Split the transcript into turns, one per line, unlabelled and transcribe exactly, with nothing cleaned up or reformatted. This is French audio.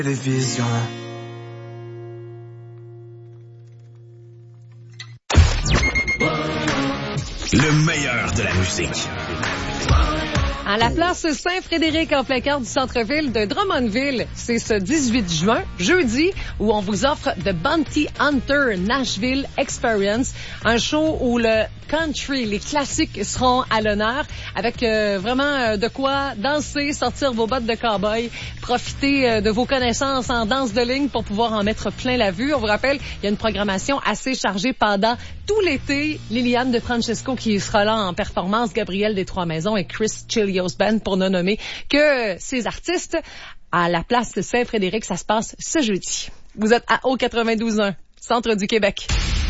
Télévision.
Le meilleur de la musique.
À la place Saint-Frédéric, en plein cœur du centre-ville de Drummondville, c'est ce dix-huit juin, jeudi, où on vous offre The Bounty Hunter Nashville Experience, un show où le country, les classiques seront à l'honneur, avec euh, vraiment euh, de quoi danser, sortir vos bottes de cow-boy, profiter euh, de vos connaissances en danse de ligne pour pouvoir en mettre plein la vue. On vous rappelle, il y a une programmation assez chargée pendant tout l'été. Liliane de Francesco qui sera là en performance, Gabriel des Trois-Maisons et Chris Chilios Band pour ne nommer que ces artistes. À la place Saint-Frédéric, ça se passe ce jeudi. Vous êtes à O quatre-vingt-douze point un, centre du Québec.